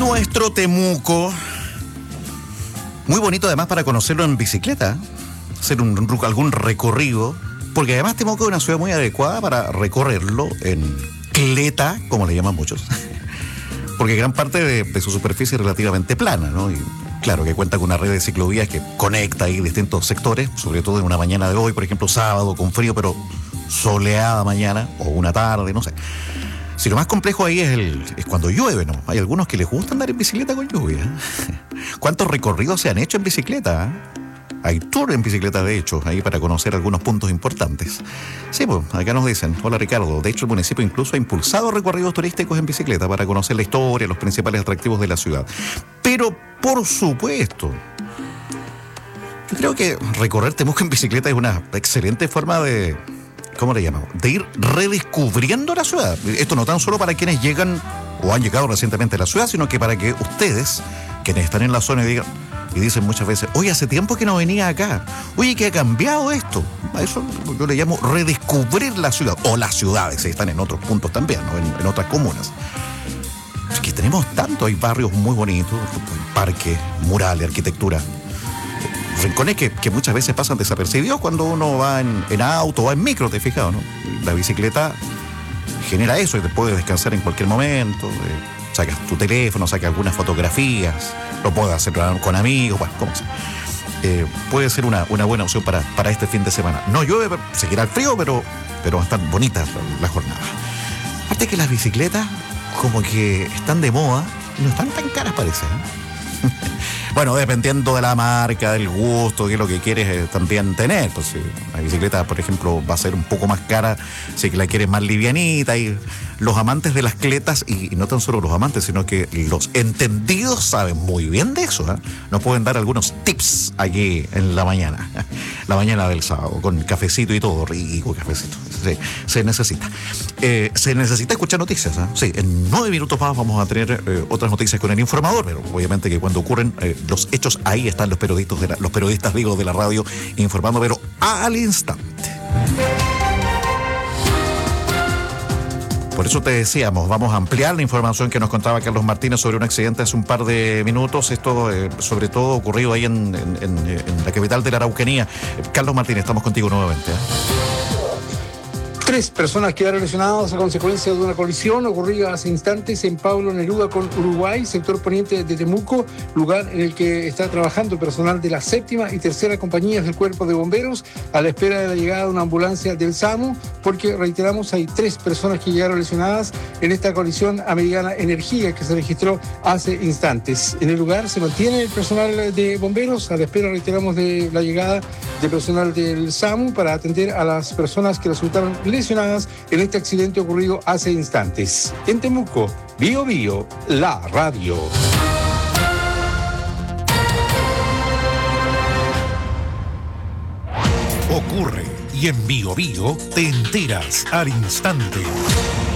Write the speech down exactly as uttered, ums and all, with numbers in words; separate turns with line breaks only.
Nuestro Temuco, muy bonito además para conocerlo en bicicleta, hacer un, un, algún recorrido, porque además Temuco es una ciudad muy adecuada para recorrerlo en cleta, como le llaman muchos, porque gran parte de, de su superficie es relativamente plana, ¿no? Y claro que cuenta con una red de ciclovías que conecta ahí distintos sectores, sobre todo en una mañana de hoy, por ejemplo, sábado, con frío, pero soleada mañana, o una tarde, no sé. Si lo más complejo ahí es, el, es cuando llueve, ¿no? Hay algunos que les gusta andar en bicicleta con lluvia. ¿Cuántos recorridos se han hecho en bicicleta? ¿Eh? Hay tour en bicicleta, de hecho, ahí para conocer algunos puntos importantes. Sí, pues, acá nos dicen, hola Ricardo, de hecho el municipio incluso ha impulsado recorridos turísticos en bicicleta para conocer la historia, los principales atractivos de la ciudad. Pero, por supuesto, yo creo que recorrer Temuco en bicicleta es una excelente forma de... ¿Cómo le llamamos? De ir redescubriendo la ciudad. Esto no tan solo para quienes llegan o han llegado recientemente a la ciudad, sino que para que ustedes, quienes están en la zona y digan, y dicen muchas veces, oye, hace tiempo que no venía acá. Oye, ¿qué ha cambiado esto? A eso yo le llamo redescubrir la ciudad. O las ciudades, si están en otros puntos también, ¿no? en, en otras comunas. Es que tenemos tanto, hay barrios muy bonitos, parques, murales, arquitectura. Rincones que, que muchas veces pasan desapercibidos cuando uno va en, en auto o va en micro, ¿te has fijado, no? La bicicleta genera eso y te puedes descansar en cualquier momento. Eh, sacas tu teléfono, sacas algunas fotografías, lo puedes hacer con amigos, bueno, como sea. Eh, puede ser una, una buena opción para, para este fin de semana. No llueve, seguirá el frío, pero, pero va a estar bonita la, la jornada. Aparte que las bicicletas como que están de moda y no están tan caras, parece, ¿eh? Bueno, dependiendo de la marca, del gusto, de lo que quieres eh, también tener. Pues si la bicicleta, por ejemplo, va a ser un poco más cara si la quieres más livianita. Y los amantes de las cletas, y, y no tan solo los amantes, sino que los entendidos saben muy bien de eso, ¿eh? Nos pueden dar algunos tips aquí en la mañana, la mañana del sábado, con cafecito y todo, rico cafecito. Sí, se necesita. Eh, se necesita escuchar noticias, ¿eh? Sí, en nueve minutos más vamos a tener eh, otras noticias con el informador, pero obviamente que cuando ocurren eh, los hechos, ahí están los periodistas, de la, los periodistas digo, de la radio informando, pero al instante. Por eso te decíamos, vamos a ampliar la información que nos contaba Carlos Martínez sobre un accidente hace un par de minutos. Esto, eh, sobre todo, ocurrido ahí en, en, en, en la capital de la Araucanía. Carlos Martínez, estamos contigo nuevamente, ¿eh?
Tres personas quedaron lesionadas a consecuencia de una colisión ocurrida hace instantes en Pablo Neruda con Uruguay, sector poniente de Temuco, lugar en el que está trabajando personal de la séptima y tercera compañías del Cuerpo de Bomberos a la espera de la llegada de una ambulancia del SAMU, porque reiteramos, hay tres personas que llegaron lesionadas en esta colisión a Mediana Energía que se registró hace instantes. En el lugar se mantiene el personal de bomberos a la espera, reiteramos, de la llegada del personal del SAMU para atender a las personas que resultaron lesionadas lesionadas en este accidente ocurrido hace instantes. En Temuco, Bio Bio, la radio.
Ocurre y en Bio Bio te enteras al instante.